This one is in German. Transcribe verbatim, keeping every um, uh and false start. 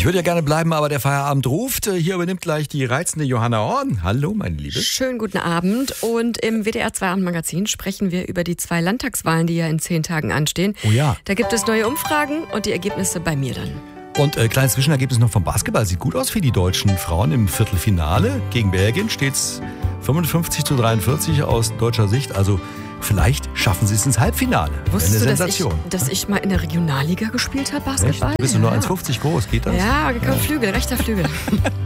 würde ja gerne bleiben, aber der Feierabend ruft. Hier übernimmt gleich die reizende Johanna Horn. Hallo, meine Liebe. Schönen guten Abend. Und im W D R zwei Abendmagazin sprechen wir über die zwei Landtagswahlen, die ja in zehn Tagen anstehen. Oh ja. Da gibt es neue Umfragen und die Ergebnisse bei mir dann. Und äh, kleines Zwischenergebnis noch vom Basketball. Sieht gut aus für die deutschen Frauen im Viertelfinale. Gegen Belgien steht's fünfundfünfzig zu dreiundvierzig aus deutscher Sicht. Also vielleicht schaffen sie es ins Halbfinale. Wusstest Eine du, dass ich, Sensation. dass ich mal in der Regionalliga gespielt habe, Basketball? Echt? Du bist nur ja. eins Komma fünfzig groß, geht das? Ja, Flügel, rechter Flügel.